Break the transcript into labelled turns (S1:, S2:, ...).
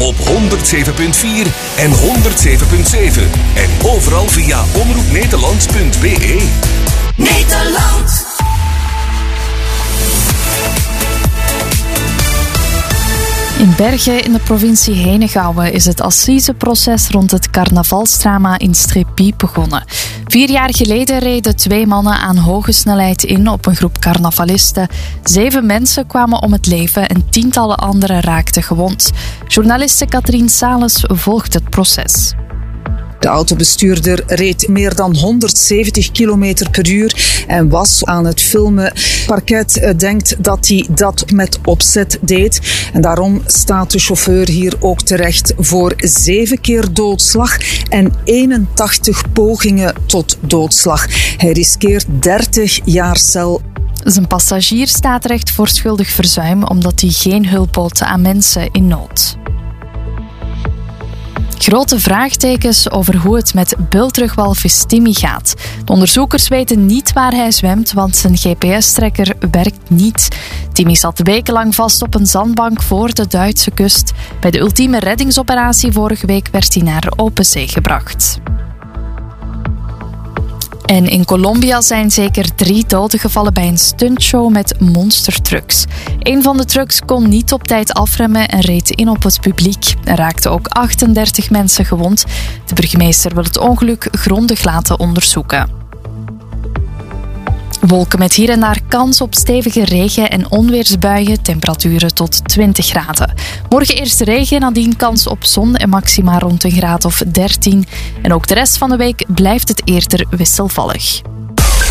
S1: op 107.4 en 107.7. En overal via omroepnederland.be.
S2: Nederland.
S3: In Bergen in de provincie Henegouwen is het assiseproces rond het carnavalsdrama in Strépy begonnen. 4 jaar geleden reden 2 mannen aan hoge snelheid in op een groep carnavalisten. 7 mensen kwamen om het leven en tientallen anderen raakten gewond. Journaliste Katrien Sales volgt het proces.
S4: De autobestuurder reed meer dan 170 km per uur en was aan het filmen. Het parket denkt dat hij dat met opzet deed. En daarom staat de chauffeur hier ook terecht voor 7 keer doodslag en 81 pogingen tot doodslag. Hij riskeert 30 jaar cel.
S3: Zijn passagier staat terecht voor schuldig verzuim omdat hij geen hulp bood aan mensen in nood. Grote vraagtekens over hoe het met bultrugwalvis Timmy gaat. De onderzoekers weten niet waar hij zwemt, want zijn GPS-trekker werkt niet. Timmy zat wekenlang vast op een zandbank voor de Duitse kust. Bij de ultieme reddingsoperatie vorige week werd hij naar open zee gebracht. En in Colombia zijn zeker 3 doden gevallen bij een stuntshow met monstertrucks. Een van de trucks kon niet op tijd afremmen en reed in op het publiek. Er raakten ook 38 mensen gewond. De burgemeester wil het ongeluk grondig laten onderzoeken. Wolken met hier en daar kans op stevige regen- en onweersbuien, temperaturen tot 20 graden. Morgen eerst regen, nadien kans op zon en maxima rond een graad of 13. En ook de rest van de week blijft het eerder wisselvallig.